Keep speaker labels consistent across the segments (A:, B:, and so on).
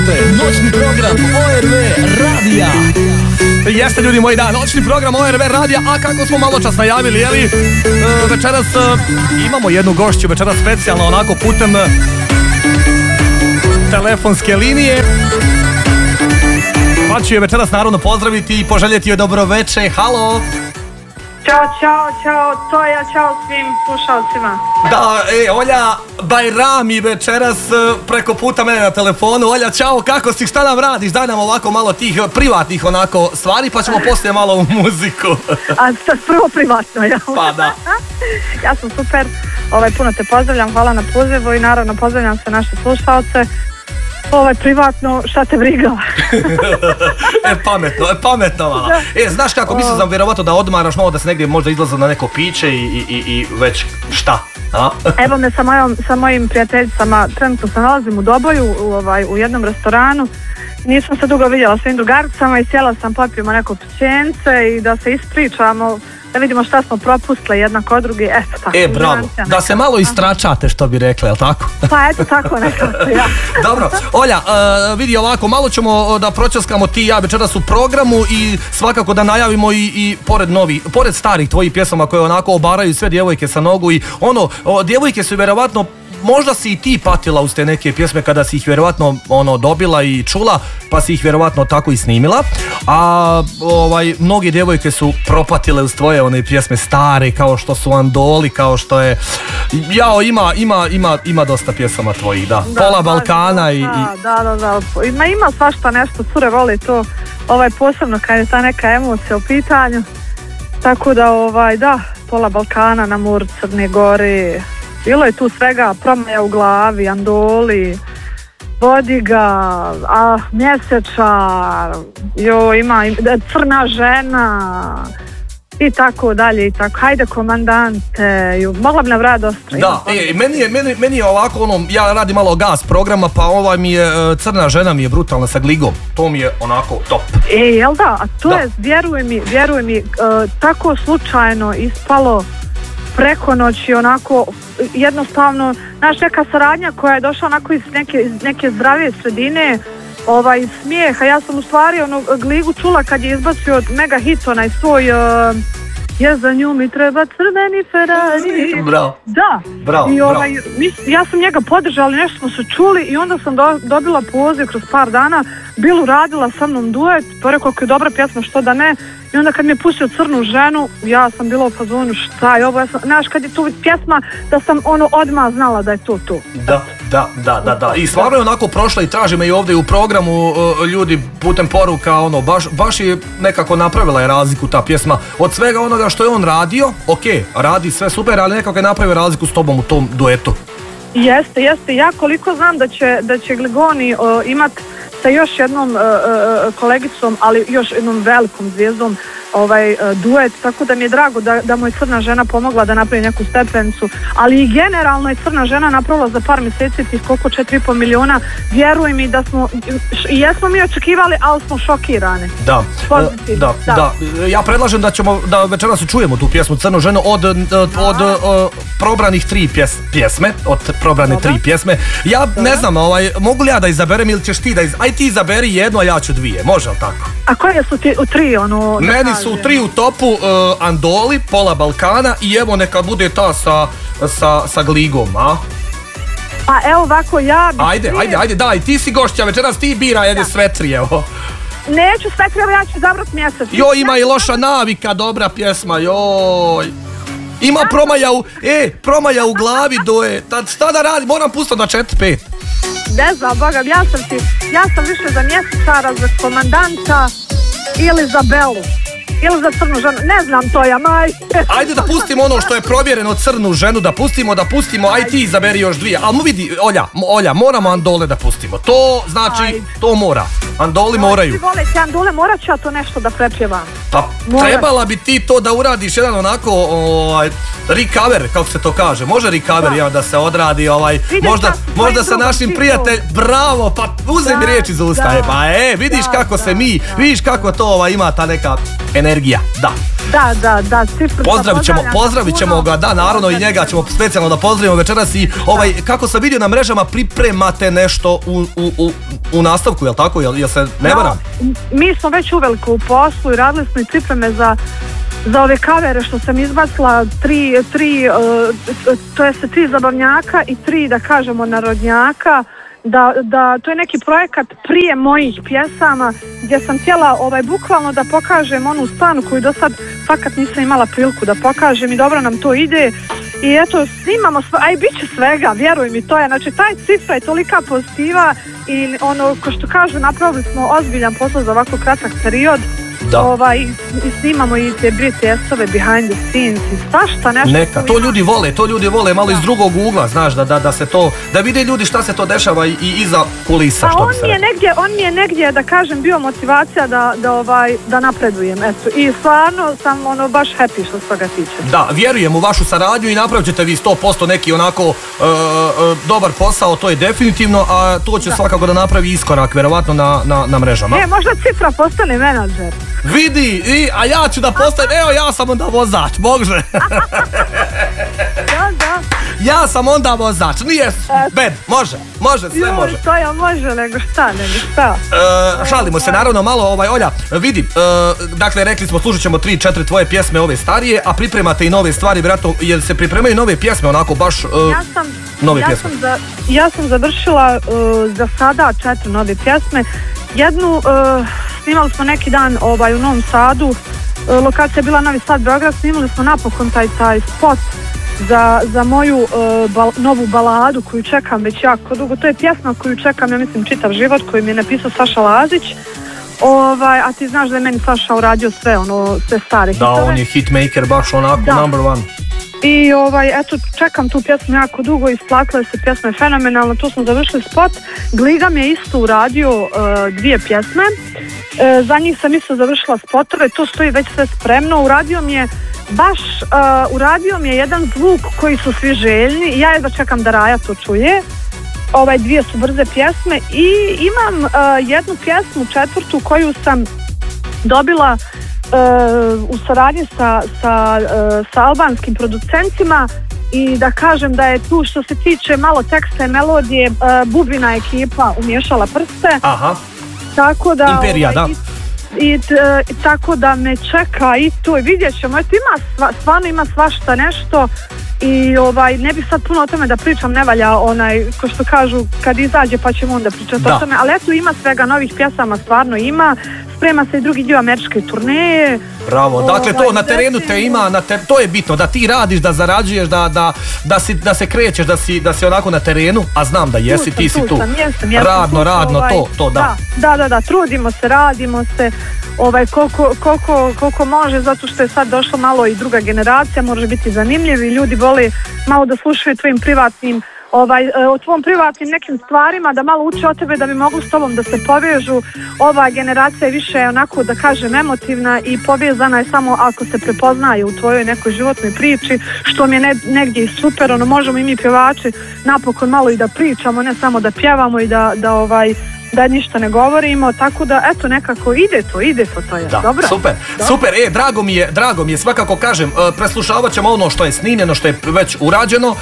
A: slušate noćni program ORV radija. Jeste ljudi moji, da, noćni program ORV radija, a kako smo malo čas najavili, jeli, večeras imamo jednu gošću, večeras specijalno onako putem telefonske linije. Pa ću je večeras naravno pozdraviti i poželjeti joj dobro veče. Halo!
B: Ćao, Toja, čao svim slušalcima.
A: Da, Olja Bajrami večeras preko puta mene na telefonu. Olja, čao, kako si, šta nam radiš? Daj nam ovako malo tih privatnih onako stvari, pa ćemo poslije malo u muziku.
B: A prvo privatno, ja.
A: Pa da.
B: Ja sam super, puno te pozdravljam, hvala na pozivu i naravno pozdravljam sve naše slušalce. Privatno, šta te briga?
A: Pametno vala. Znaš kako, mislim sam vjerovatno da odmaraš malo, da se negdje možda izlazi na neko piće i već šta? A?
B: Evo me sa mojim prijateljicama, trenutno se nalazim u Doboju, u jednom restoranu. Nisam se dugo vidjela svim drugaricama i sjela sam, popijemo neko pićence i da se ispričamo, da vidimo šta smo propustili jedna kod drugi, eto tako.
A: Bravo, da se malo istračate, što bi rekli, jel tako?
B: Pa eto tako nekako, ja.
A: Dobro, Olja, vidi ovako, malo ćemo da pročaskamo ti i ja večeras u programu i svakako da najavimo i pored starih tvojih pjesama koje onako obaraju sve djevojke sa nogu i djevojke su vjerovatno, možda si i ti patila uz te neke pjesme kada si ih vjerovatno dobila i čula, pa si ih vjerovatno tako i snimila, a mnogi djevojke su propatile uz tvoje one pjesme stare, kao što su Andoli, kao što je ima dosta pjesama tvojih, da. Pola Balkana i...
B: Da. Ima svašta nešto, cure voli to, posebno kad je ta neka emocija u pitanju, tako da da, Pola Balkana, Na moru Crne Gore. Bilo je tu svega, Promaja u glavi, Andoli, Vodiga, Mjesečar, ima Crna žena i tako dalje i tako. Hajde komandante, mogla bi nabrati dosta.
A: Da, meni je ovako, ja radim malo gas programa, pa mi je Crna žena mi je brutalna sa Gligom. To mi je onako top.
B: Jel da? A to je, vjeruj mi, tako slučajno ispalo preko noći, onako jednostavno, znaš, neka saradnja koja je došla onako iz neke zdravije sredine, smijeha. Ja sam u stvari Gligu čula kad je izbacio mega hit onaj svoj ja za nju mi treba crveni Ferrari.
A: Bravo.
B: Da.
A: Bravo.
B: I ja sam njega podržala, nešto smo se čuli i onda sam dobila poziv kroz par dana, Bilu radila sa mnom duet, to rekao kako je dobra pjesma, što da ne. I onda kad mi je pustio Crnu ženu, ja sam bila u fazonu, šta je ovo, znaš, kad je tu pjesma, da sam odmah znala da je to.
A: Da. I stvarno je onako prošla i traži me i ovdje u programu ljudi putem poruka, baš je nekako napravila je razliku ta pjesma od svega onoga što je on radio, radi sve super, ali nekako je napravio razliku s tobom u tom duetu.
B: Jeste, ja koliko znam da će Gligoni imat sa još jednom kolegicom, ali još jednom velikom zvijezdom duet, tako da mi je drago da mu je Crna žena pomogla da napravi neku stepenicu, ali i generalno je Crna žena napravila za par mjeseci tih koliko 4,5 miliona, vjeruj mi da smo, jesmo mi očekivali, ali smo šokirani.
A: Da. Ja predlažem da večeras čujemo tu pjesmu Crnu ženu od probranih tri pjesme, od probrane tri pjesme. Ja ne znam, mogu li ja da izaberem ili ćeš ti aj ti izaberi jednu, a ja ću dvije, može li tako?
B: A koje su ti u tri,
A: Meni su tri u topu, Andoli, Pola Balkana i evo neka bude ta sa Gligom, a?
B: Pa evo ovako, ja bih...
A: Ajde, daj, ti si gošća, večeras ti bira jedne svetri, evo.
B: Neću svetri, evo ja ću zabrat Mjesec.
A: Ima i Loša navika, dobra pjesma, Ima Promaja u glavi, šta da radi, moram pustiti na 4-5.
B: Ne znam, Boga, ja sam više za Mjesečara, za komandanta ili za Belu. Ili za Crnu ženu, ne znam to ja,
A: Ajde da pustimo ono što je provjereno, Crnu ženu, da pustimo, aj ti izaberi još dvije. Ali vidi, Olja, moramo Andole da pustimo. To znači, to mora. Andoli moraju.
B: Volite Andole, morat ću ja to nešto da prepjevam.
A: Pa trebala bi ti to da uradiš jedan onako recover, kako se to kaže. Može recover da se odradi, možda sa našim prijateljem. Bravo, pa uzem mi riječi za usta. Vidiš kako se vidiš kako to ima ta neka energija, da.
B: Da, Cipru.
A: Pozdravit ćemo ga, da, naravno i njega ćemo specijalno da pozdravimo večeras i kako sam vidio na mrežama pripremate nešto u nastavku, jel tako, jel se ne varam?
B: Mi smo već uveliko u poslu i radili smo i pripreme za ove kavere što sam izbacila, tri zabavnjaka i 3, da kažemo, narodnjaka. Da to je neki projekat prije mojih pjesama gdje sam htjela bukvalno da pokažem onu stanu koju do sad fakat nisam imala priliku da pokažem i dobro nam to ide i eto snimamo a i bit će svega, vjeruj mi, to je, znači taj Cifra je tolika pozitiva i ono, ko što kažu, napravili smo ozbiljan posao za ovako kratak period. I snimamo i te BTS-ove behind the scenes i svašta nešto.
A: Neka, to ljudi vole malo iz drugog ugla, znaš, da se to, da vide ljudi šta se to dešava i iza kulisa, što bi se rekao.
B: On mi je negdje, da kažem, bio motivacija da napredujem, eto, i stvarno sam baš happy što se toga tiče.
A: Da, vjerujem u vašu saradnju i napravit ćete vi 100% neki onako dobar posao, to je definitivno, a to će svakako da napravi iskorak, verovatno na mrežama.
B: Možda Cifra postane menadžer.
A: Vidi, a ja ću da postavim, evo ja sam onda vozač, može.
B: Da.
A: Ja sam onda vozač, nije bed, može, sve može.
B: To ja može, nego šta.
A: Šalimo se naravno malo, Olja, vidi, dakle rekli smo slušat ćemo 3-4 tvoje pjesme ove starije, a pripremate i nove stvari, vjerojatno, jer se pripremaju nove pjesme, onako baš nove pjesme.
B: Ja sam završila za sada 4 nove pjesme, jednu snimali smo neki dan u Novom Sadu, lokacija je bila Novi Sad, Beograd, snimali smo napokon taj spot za moju novu baladu koju čekam već jako dugo. To je pjesma koju čekam, ja mislim, čitav život, koju mi je napisao Saša Lazić. A ti znaš da je meni Saša uradio sve stare hitove.
A: Da, on je hitmaker, baš onako number one.
B: I eto, čekam tu pjesmu jako dugo, isplatila se, pjesma je fenomenalna, tu smo završili spot. Gliga mi je isto uradio 2 pjesme, za njih sam isto završila spotove, to stoji već sve spremno, uradio mi je jedan zvuk koji su svi željni i ja jedva čekam da Raja to čuje. 2 su brze pjesme i imam jednu pjesmu, 4. koju sam dobila u saradnji sa albanskim producentima i da kažem da je tu, što se tiče malo teksta i melodije, Bubina ekipa umiješala prste.
A: Aha.
B: Tako da
A: Imperija, da.
B: Tako da me čeka i to i vidjet ćemo. Stvarno ima svašta nešto i ne bih sad puno o tome da pričam, ne valja ko što kažu kad izađe pa ćemo onda pričati o tome, ali eto ima svega, novih pjesama stvarno ima, sprema se i drugi dio američke turneje.
A: Bravo, dakle to na terenu te ima, to je bitno, da ti radiš, da zarađuješ, da se krećeš, da si onako na terenu, a znam da jesi, ti si tu. Radno, to da.
B: Da, trudimo se, radimo se, koliko može, zato što je sad došla malo i druga generacija, može biti zanimljiv i ljudi vole malo da slušaju tvojim privatnim o tvom privatnim nekim stvarima, da malo uče o tebe, da bi mogli s tobom da se povežu. Ova generacija je više onako, da kažem, emotivna i povezana je samo ako se prepoznaje u tvojoj nekoj životnoj priči, što mi je negdje i super, možemo i mi pjevači napokon malo i da pričamo, ne samo da pjevamo i da ništa ne govorimo, tako da eto nekako ide to je dobro.
A: Super, drago mi je, svakako kažem, preslušavat ćemo ono što je snimljeno, što je već urađeno,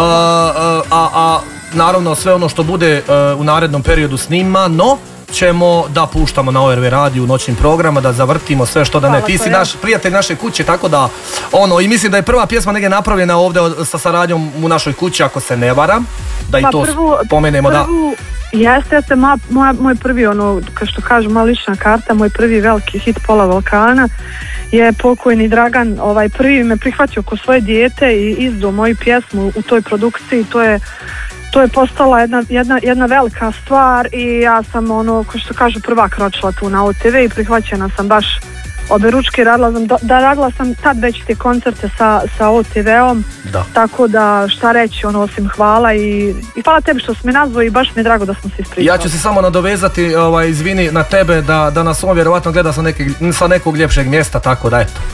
A: a naravno sve ono što bude u narednom periodu snimano ćemo da puštamo na ORV radiju u noćnim programa, da zavrtimo sve što da ne. Ti si naš prijatelj naše kuće, tako da i mislim da je prva pjesma negdje napravljena ovdje sa saradnjom u našoj kući, ako se ne varam, da i to spomenemo.
B: Jeste, moj prvi, kao što kažu, moja lična karta, moj prvi veliki hit Pola Balkana je pokojni Dragan, prvi me prihvatio ko svoje dijete i izdao moju pjesmu u toj produkciji. To je postala jedna velika stvar i ja sam, kao što kažu, prva kročila tu na OTV i prihvaćena sam baš obe ručke, radila sam tad već te koncerte sa OTV-om, tako da šta reći, osim hvala i hvala tebi što si me nazvao i baš mi je drago da smo se ispričali.
A: Ja ću se samo nadovezati, izvini, na tebe da nas on vjerovatno gleda sa nekog ljepšeg mjesta, tako da eto.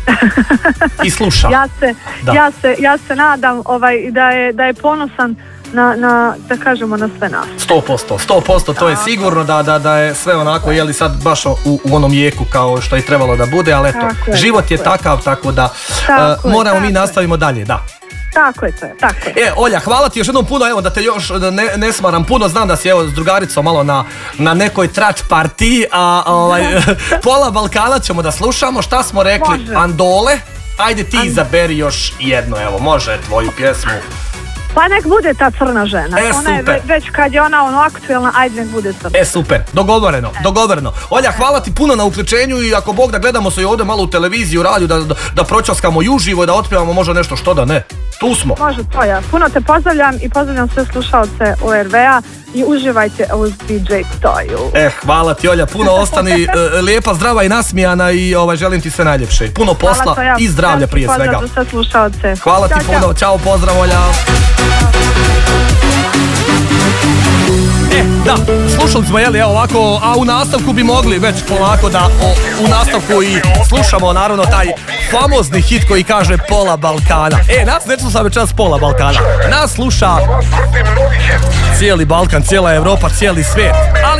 A: I sluša.
B: Ja se nadam da je ponosan da kažemo, na sve nas.
A: 100%, to je sigurno da je sve onako, jeli sad baš u onom jeku kao što je trebalo da bude, ali eto, život je takav, tako da moramo mi nastavimo dalje, da.
B: Tako je.
A: Olja, hvala ti još jednom puno, evo da te još ne smaram puno, znam da si evo s drugaricom malo na nekoj trač partiji, a pola Balkana ćemo da slušamo, šta smo rekli, može. Andole, ajde ti izaberi još jednu, evo, može tvoju pjesmu.
B: Pa nek bude ta crna žena, ona je već kad je ona aktuelna, ajde nek bude crna.
A: Super, dogovoreno. Olja, hvala ti puno na uključenju i ako Bog da gledamo se i ovdje malo u televiziju, radiju, da pročaskamo i uživo i da otpjevamo možda nešto, što da ne. Tu smo.
B: Može to ja. Puno te pozdravljam i pozdravljam sve slušalce ORV-a i uživajte uz DJ Stoju.
A: Hvala ti, Olja, puno ostani lijepa, zdrava i nasmijana i želim ti sve najljepše. Puno posla i zdravlja prije svega.
B: Pozdrav za sve slušalce.
A: Hvala ti puno, čao, pozdrav, Olja. Da, slušali smo, evo ovako, a u nastavku bi mogli već polako da u nastavku i slušamo naravno taj famozni hit koji kaže pola Balkana. Nas ne sluša večeras pola Balkana, nas sluša cijeli Balkan, cijela Evropa, cijeli svijet, ali